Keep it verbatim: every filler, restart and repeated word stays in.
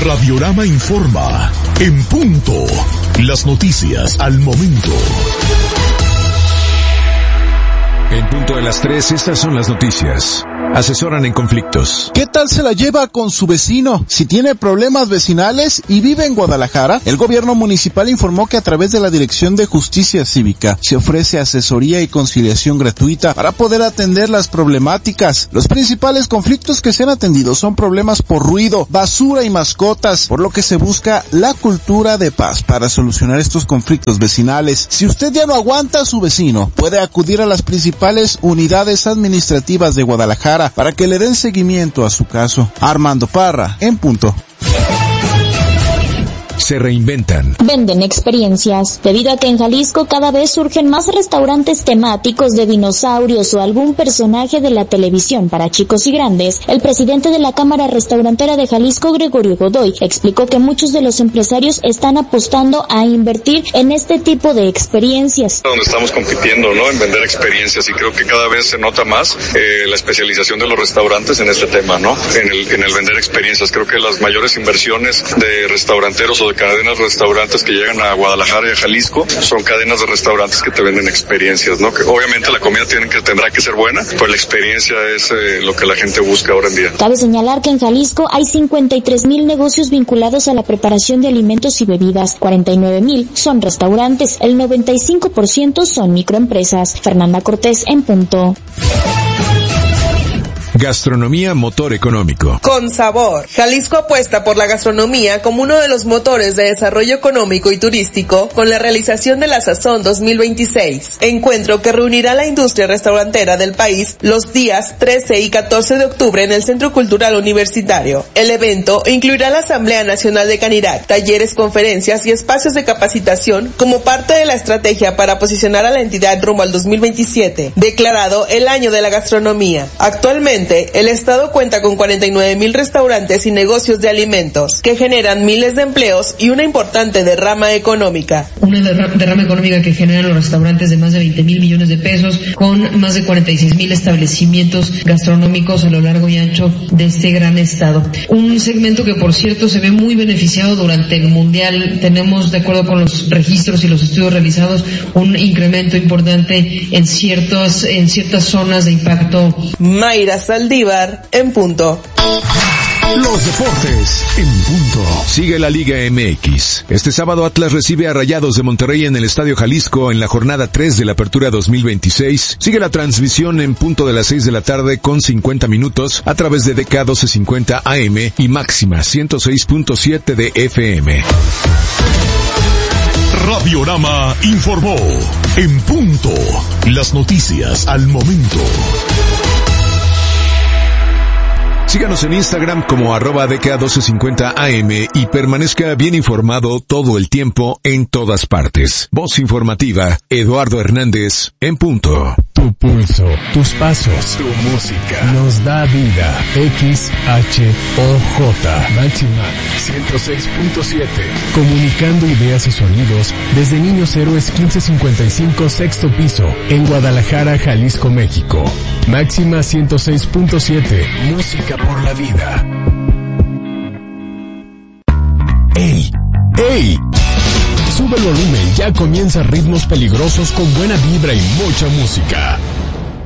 Radiorama informa. En punto. Las noticias al momento. En punto de las tres, estas son las noticias. Asesoran en conflictos. ¿Qué tal se la lleva con su vecino? Si tiene problemas vecinales y vive en Guadalajara, el gobierno municipal informó que a través de la Dirección de Justicia Cívica se ofrece asesoría y conciliación gratuita para poder atender las problemáticas. Los principales conflictos que se han atendido son problemas por ruido, basura y mascotas, por lo que se busca la cultura de paz para solucionar estos conflictos vecinales. Si usted ya no aguanta a su vecino, puede acudir a las principales unidades administrativas de Guadalajara para que le den seguimiento a su caso. Armando Parra, en punto. Se reinventan. Venden experiencias. Debido a que en Jalisco cada vez surgen más restaurantes temáticos de dinosaurios o algún personaje de la televisión para chicos y grandes, el presidente de la Cámara Restaurantera de Jalisco, Gregorio Godoy, explicó que muchos de los empresarios están apostando a invertir en este tipo de experiencias. Donde estamos compitiendo, ¿no? En vender experiencias, y creo que cada vez se nota más eh, la especialización de los restaurantes en este tema, ¿no? En el, en el vender experiencias. Creo que las mayores inversiones de restauranteros o de cadenas de restaurantes que llegan a Guadalajara y a Jalisco son cadenas de restaurantes que te venden experiencias, ¿no? Que obviamente la comida tiene que, tendrá que ser buena, pero la experiencia es eh, lo que la gente busca ahora en día. Cabe señalar que en Jalisco hay cincuenta y tres mil negocios vinculados a la preparación de alimentos y bebidas, cuarenta y nueve mil son restaurantes, el noventa y cinco por ciento son microempresas. Fernanda Cortés, en punto. Gastronomía, motor económico. Con sabor. Jalisco apuesta por la gastronomía como uno de los motores de desarrollo económico y turístico con la realización de la Sazón dos mil veintiséis. Encuentro que reunirá a la industria restaurantera del país los días trece y catorce de octubre en el Centro Cultural Universitario. El evento incluirá la Asamblea Nacional de Canirac, talleres, conferencias y espacios de capacitación como parte de la estrategia para posicionar a la entidad rumbo al dos mil veintisiete, declarado el año de la gastronomía. Actualmente, el estado cuenta con cuarenta y nueve mil restaurantes y negocios de alimentos que generan miles de empleos y una importante derrama económica. Una derrama económica que generan los restaurantes de más de veinte mil millones de pesos, con más de cuarenta y seis mil establecimientos gastronómicos a lo largo y ancho de este gran estado. Un segmento que, por cierto, se ve muy beneficiado durante el Mundial. Tenemos, de acuerdo con los registros y los estudios realizados, un incremento importante en ciertas, en ciertas zonas de impacto. Mayra Saldívar, en punto. Los deportes en punto. Sigue la Liga M X. Este sábado Atlas recibe a Rayados de Monterrey en el Estadio Jalisco en la jornada tres de la Apertura dos mil veintiséis. Sigue la transmisión en punto de las seis de la tarde con cincuenta minutos a través de D K doce cincuenta A M y Máxima ciento seis punto siete de F M. Radiorama informó. En punto. Las noticias al momento. Síganos en Instagram como arroba D K doce cincuenta A M y permanezca bien informado todo el tiempo en todas partes. Voz informativa, Eduardo Hernández, en punto. Tu pulso, tus pasos, tu música, nos da vida. X H O J, Máxima ciento seis punto siete. Comunicando ideas y sonidos desde Niños Héroes quince cincuenta y cinco, sexto piso, en Guadalajara, Jalisco, México. Máxima ciento seis punto siete, música por la vida. ¡Ey! ¡Ey! Sube el volumen, ya comienza Ritmos Peligrosos con buena vibra y mucha música.